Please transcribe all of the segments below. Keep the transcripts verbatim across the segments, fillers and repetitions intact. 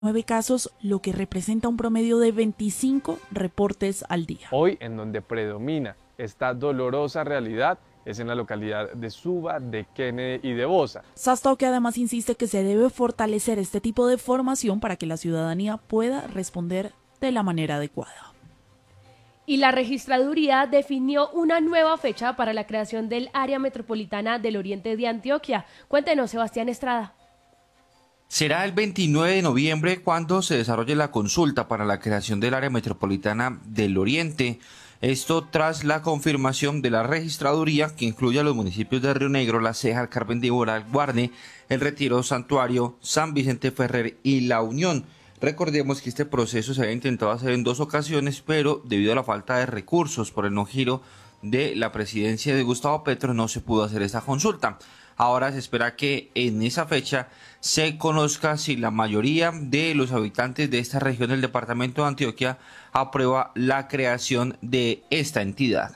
nueve casos, lo que representa un promedio de veinticinco reportes al día. Hoy, en donde predomina esta dolorosa realidad, es en la localidad de Suba, de Kennedy y de Bosa. Sastok además insiste que se debe fortalecer este tipo de formación para que la ciudadanía pueda responder de la manera adecuada. Y la registraduría definió una nueva fecha para la creación del área metropolitana del Oriente de Antioquia. Cuéntenos, Sebastián Estrada. Será el veintinueve de noviembre cuando se desarrolle la consulta para la creación del área metropolitana del Oriente. Esto tras la confirmación de la registraduría, que incluye a los municipios de Río Negro, La Ceja, El Carmen de Iboral, Guarne, El Retiro, Santuario, San Vicente Ferrer y La Unión. Recordemos que este proceso se había intentado hacer en dos ocasiones, pero debido a la falta de recursos por el no giro de la presidencia de Gustavo Petro, no se pudo hacer esta consulta. Ahora se espera que en esa fecha se conozca si la mayoría de los habitantes de esta región del departamento de Antioquia aprueba la creación de esta entidad.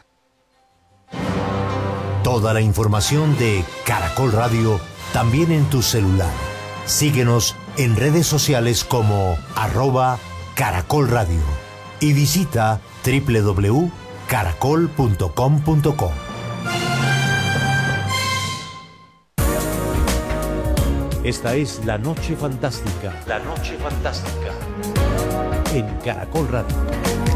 Toda la información de Caracol Radio también en tu celular. Síguenos en redes sociales como arroba Caracol Radio y visita doble u doble u doble u punto caracol punto com punto co. Esta es La Noche Fantástica. La Noche Fantástica. En Caracol Radio.